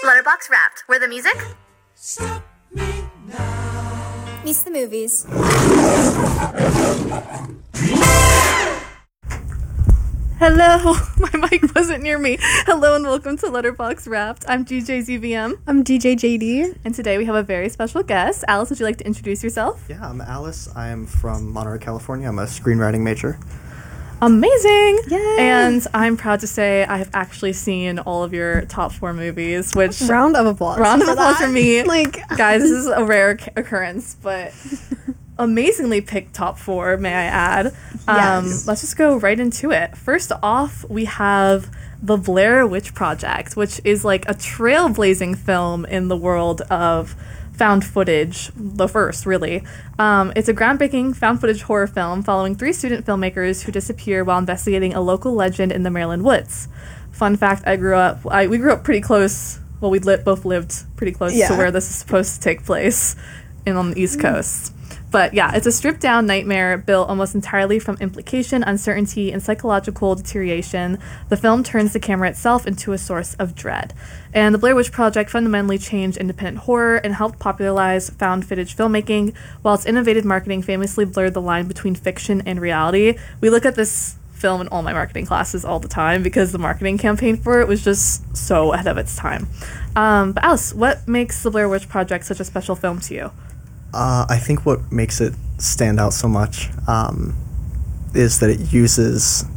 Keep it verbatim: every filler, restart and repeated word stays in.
Letterbox Wrapped, where the music Stop me now. Meets the movies. Hello, my mic wasn't near me. Hello and welcome to Letterbox Wrapped. I'm D J Z V M. I'm D J J D. And today we have a very special guest. Alice, would you like to introduce yourself? Yeah, I'm Alice. I am from Monterey, California. I'm a screenwriting major. Amazing! Yay. And I'm proud to say I have actually seen all of your top four movies, which... Round of applause. Round of for applause that. for me. Like, guys, this is a rare c- occurrence, but amazingly picked top four, may I add. Um, Yes. Let's just go right into it. First off, we have The Blair Witch Project, which is like a trailblazing film in the world of found footage, the first, really. Um, it's a groundbreaking found footage horror film following three student filmmakers who disappear while investigating a local legend in the Maryland woods. Fun fact, I grew up, I, we grew up pretty close, well, we li- both lived pretty close Yeah. to where this is supposed to take place in on the East Coast. But yeah, it's a stripped-down nightmare built almost entirely from implication, uncertainty, and psychological deterioration. The film turns the camera itself into a source of dread. And the Blair Witch Project fundamentally changed independent horror and helped popularize found footage filmmaking, while its innovative marketing famously blurred the line between fiction and reality. We look at this film in all my marketing classes all the time because the marketing campaign for it was just so ahead of its time. Um, but Alice, what makes the Blair Witch Project such a special film to you? Uh, I think what makes it stand out so much um, is that it uses